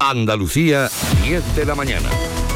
Andalucía, 10 de la mañana.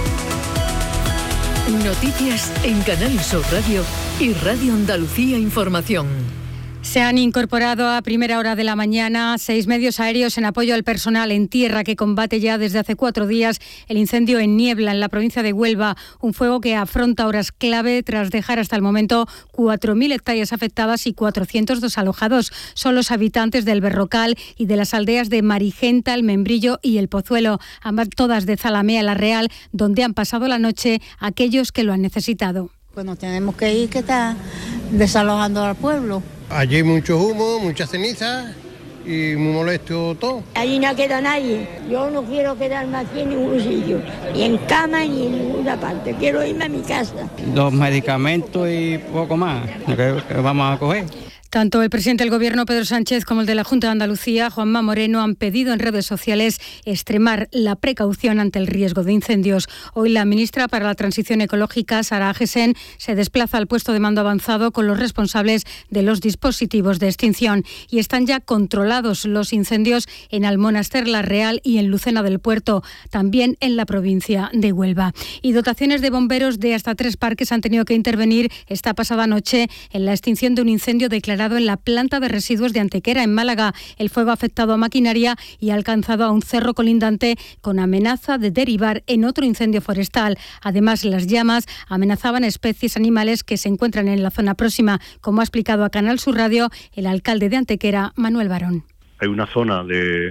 Noticias en Canal Sur Radio y Radio Andalucía Información. Se han incorporado a primera hora de la mañana 6 medios aéreos en apoyo al personal en tierra que combate ya desde hace 4 días el incendio en Niebla, en la provincia de Huelva. Un fuego que afronta horas clave tras dejar hasta el momento 4.000 hectáreas afectadas y 400 desalojados. Son los habitantes del Berrocal y de las aldeas de Marigenta, El Membrillo y El Pozuelo, ambas todas de Zalamea la Real, donde han pasado la noche aquellos que lo han necesitado. Pues nos tenemos que ir, que está desalojando al pueblo. Allí hay mucho humo, mucha ceniza y muy molesto todo. Allí no queda nadie. Yo no quiero quedarme aquí en ningún sitio, ni en cama ni en ninguna parte. Quiero irme a mi casa. Los medicamentos y poco más que vamos a coger. Tanto el presidente del Gobierno, Pedro Sánchez, como el de la Junta de Andalucía, Juanma Moreno, han pedido en redes sociales extremar la precaución ante el riesgo de incendios. Hoy la ministra para la Transición Ecológica, Sara Agesen, se desplaza al puesto de mando avanzado con los responsables de los dispositivos de extinción. Y están ya controlados los incendios en Almonaster la Real y en Lucena del Puerto, también en la provincia de Huelva. Y dotaciones de bomberos de hasta 3 parques han tenido que intervenir esta pasada noche en la extinción de un incendio declarado en la planta de residuos de Antequera, en Málaga. El fuego ha afectado a maquinaria y ha alcanzado a un cerro colindante con amenaza de derivar en otro incendio forestal. Además, las llamas amenazaban especies animales que se encuentran en la zona próxima, como ha explicado a Canal Sur Radio el alcalde de Antequera, Manuel Barón. Hay una zona de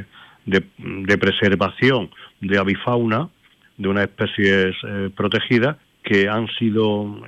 preservación de avifauna, de unas especies protegidas, que han sido,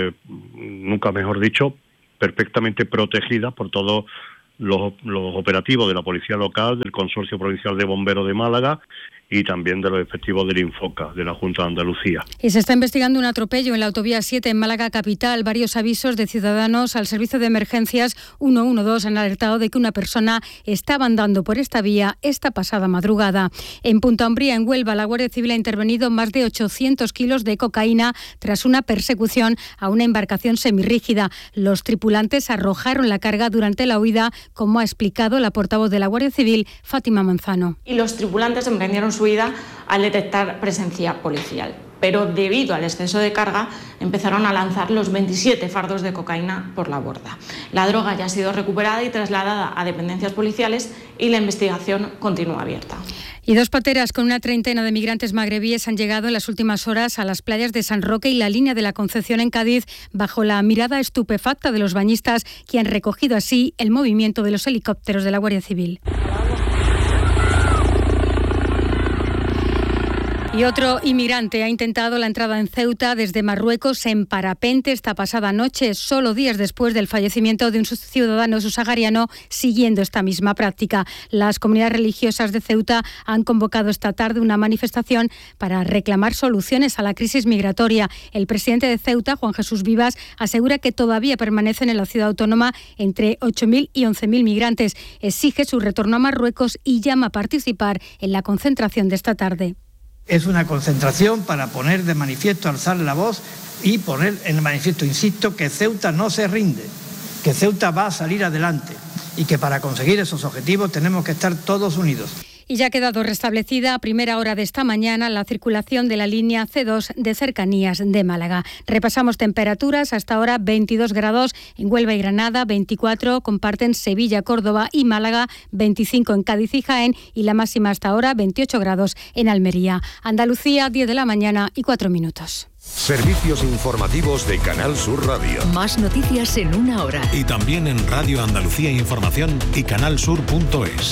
nunca mejor dicho, perfectamente protegida por todos los operativos de la Policía Local, del Consorcio Provincial de Bomberos de Málaga y también de los efectivos del Infoca, de la Junta de Andalucía. Y se está investigando un atropello en la autovía 7 en Málaga capital. Varios avisos de ciudadanos al servicio de emergencias 112 han alertado de que una persona estaba andando por esta vía esta pasada madrugada. En Punta Umbría, en Huelva, la Guardia Civil ha intervenido más de 800 kilos de cocaína tras una persecución a una embarcación semirrígida. Los tripulantes arrojaron la carga durante la huida, como ha explicado la portavoz de la Guardia Civil, Fátima Manzano. Y los tripulantes emprendieron su huida al detectar presencia policial. Pero debido al exceso de carga, empezaron a lanzar los 27 fardos de cocaína por la borda. La droga ya ha sido recuperada y trasladada a dependencias policiales y la investigación continúa abierta. Y 2 pateras con una treintena de migrantes magrebíes han llegado en las últimas horas a las playas de San Roque y la Línea de la Concepción en Cádiz, bajo la mirada estupefacta de los bañistas, que han recogido así el movimiento de los helicópteros de la Guardia Civil. Y otro inmigrante ha intentado la entrada en Ceuta desde Marruecos en parapente esta pasada noche, solo días después del fallecimiento de un ciudadano subsahariano, siguiendo esta misma práctica. Las comunidades religiosas de Ceuta han convocado esta tarde una manifestación para reclamar soluciones a la crisis migratoria. El presidente de Ceuta, Juan Jesús Vivas, asegura que todavía permanecen en la ciudad autónoma entre 8.000 y 11.000 migrantes. Exige su retorno a Marruecos y llama a participar en la concentración de esta tarde. Es una concentración para poner de manifiesto, alzar la voz y poner en el manifiesto, insisto, que Ceuta no se rinde, que Ceuta va a salir adelante y que para conseguir esos objetivos tenemos que estar todos unidos. Y ya ha quedado restablecida a primera hora de esta mañana la circulación de la línea C2 de cercanías de Málaga. Repasamos temperaturas, hasta ahora 22 grados en Huelva y Granada, 24 comparten Sevilla, Córdoba y Málaga, 25 en Cádiz y Jaén y la máxima hasta ahora 28 grados en Almería. Andalucía, 10 de la mañana y 4 minutos. Servicios informativos de Canal Sur Radio. Más noticias en una hora. Y también en Radio Andalucía Información y canalsur.es.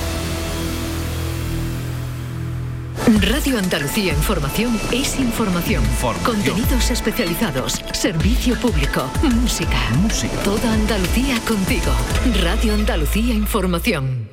Radio Andalucía Información es información. Contenidos especializados, servicio público, música. Toda Andalucía contigo. Radio Andalucía Información.